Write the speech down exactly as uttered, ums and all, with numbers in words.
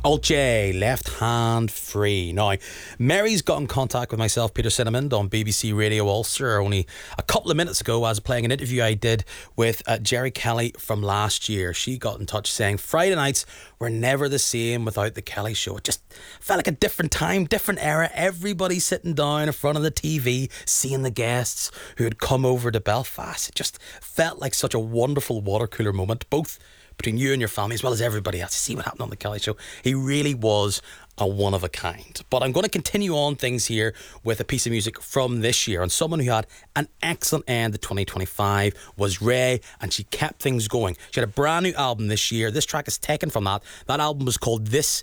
Alt J, Left Hand Free. Now, Mary's got in contact with myself, Peter Cinnamon, on B B C Radio Ulster only a couple of minutes ago. I was playing an interview I did with uh, Jerry Kelly from last year. She got in touch saying Friday nights were never the same without the Kelly Show. It just felt like a different time, different era. Everybody sitting down in front of the T V, seeing the guests who had come over to Belfast. It just felt like such a wonderful water cooler moment, both between you and your family as well as everybody else. See what happened on the Kelly Show. He really was a one of a kind. But I'm going to continue on things here with a piece of music from this year, and someone who had an excellent end to twenty twenty-five was Ray, and she kept things going. She had a brand new album this year. This track is taken from that. That album was called This